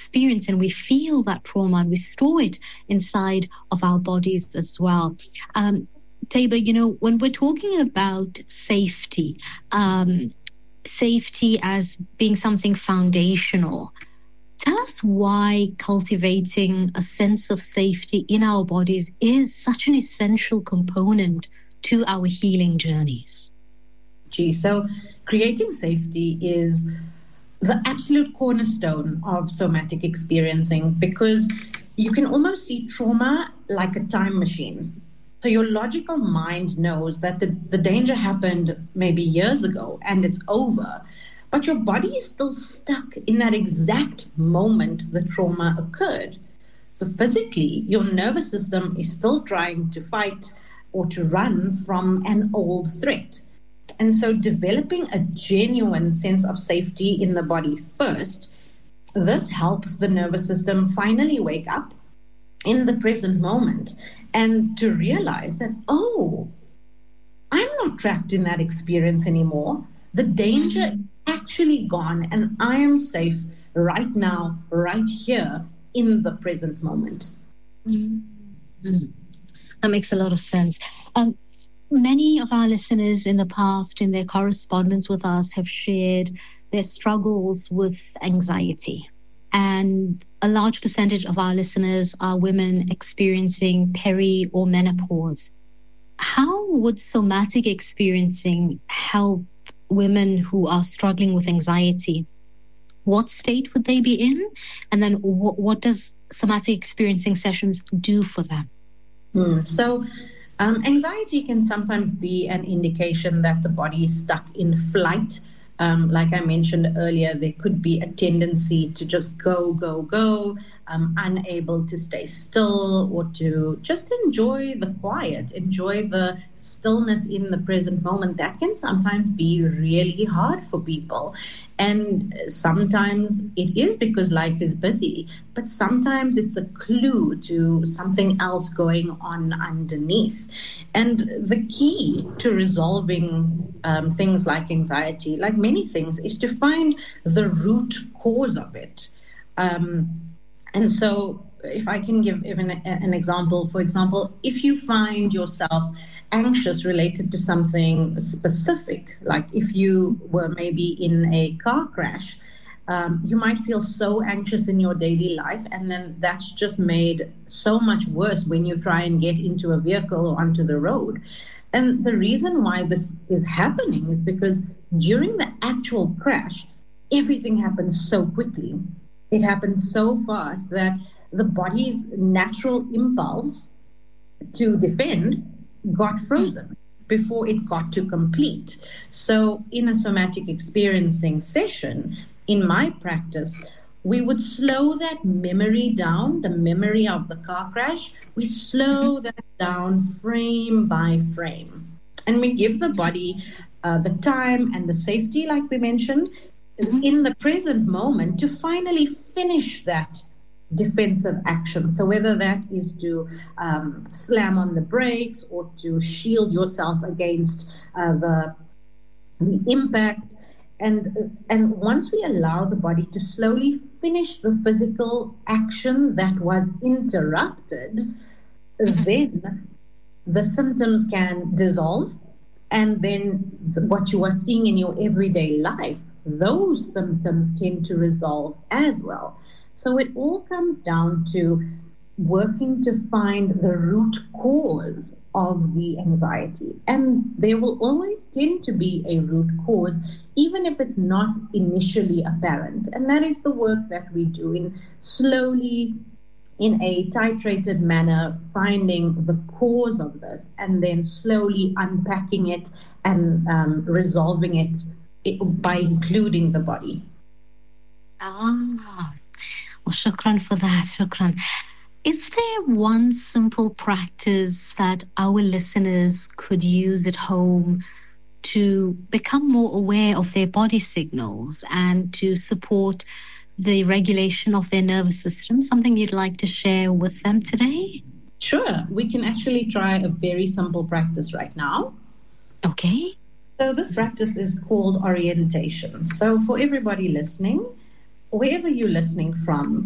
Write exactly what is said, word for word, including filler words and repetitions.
experience and we feel that trauma and we store it inside of our bodies as well. Um, Taiba, you know, when we're talking about safety, um, safety as being something foundational, tell us why cultivating a sense of safety in our bodies is such an essential component to our healing journeys. Gee, so creating safety is the absolute cornerstone of somatic experiencing, because you can almost see trauma like a time machine. So your logical mind knows that the, the danger happened maybe years ago and it's over, but your body is still stuck in that exact moment the trauma occurred. So physically, your nervous system is still trying to fight or to run from an old threat. And so developing a genuine sense of safety in the body first, this helps the nervous system finally wake up in the present moment and to realize that, oh, I'm not trapped in that experience anymore. The danger is actually gone and I am safe right now, right here in the present moment. Mm-hmm. That makes a lot of sense. Um, Many of our listeners in the past, in their correspondence with us, have shared their struggles with anxiety. And a large percentage of our listeners are women experiencing peri or menopause. How would somatic experiencing help women who are struggling with anxiety? What state would they be in? And then what, what does somatic experiencing sessions do for them? Hmm. So, Um, anxiety can sometimes be an indication that the body is stuck in flight. Um, like I mentioned earlier, there could be a tendency to just go, go, go, um, unable to stay still or to just enjoy the quiet, enjoy the stillness in the present moment. That can sometimes be really hard for people. And sometimes it is because life is busy, but sometimes it's a clue to something else going on underneath. And the key to resolving um, things like anxiety, like many things, is to find the root cause of it. Um, and so if I can give even an example, for example, if you find yourself anxious related to something specific, like if you were maybe in a car crash, um, you might feel so anxious in your daily life, and then that's just made so much worse when you try and get into a vehicle or onto the road. And the reason why this is happening is because during the actual crash, everything happens so quickly. It happens so fast that the body's natural impulse to defend got frozen before it got to complete. So in a somatic experiencing session, in my practice, we would slow that memory down, the memory of the car crash. We slow that down frame by frame. And we give the body uh, the time and the safety, like we mentioned, in the present moment to finally finish that defensive action. So whether that is to um, slam on the brakes or to shield yourself against uh, the the impact. And and once we allow the body to slowly finish the physical action that was interrupted, then the symptoms can dissolve. And then what you are seeing in your everyday life, those symptoms tend to resolve as well. So it all comes down to working to find the root cause of the anxiety. And there will always tend to be a root cause, even if it's not initially apparent. And that is the work that we do in slowly, in a titrated manner, finding the cause of this and then slowly unpacking it and um, resolving it, it by including the body. Ah, well, shukran for that, shukran. Is there one simple practice that our listeners could use at home to become more aware of their body signals and to support the regulation of their nervous system? Something you'd like to share with them today? Sure. We can actually try a very simple practice right now. Okay. So this practice is called orientation. So for everybody listening, wherever you're listening from,